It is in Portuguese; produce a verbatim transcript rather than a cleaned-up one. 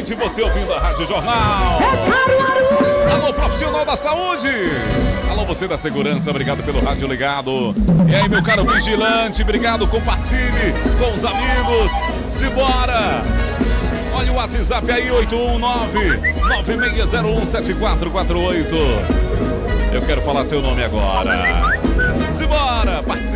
de você ouvindo a Rádio Jornal. Alô, profissional da saúde. Alô, você da segurança, obrigado pelo rádio ligado. E aí, meu caro vigilante, obrigado, compartilhe com os amigos. Simbora. Olha o WhatsApp aí, oito um nove, nove seis zero um, sete quatro quatro oito. Eu quero falar seu nome agora. Simbora, participe.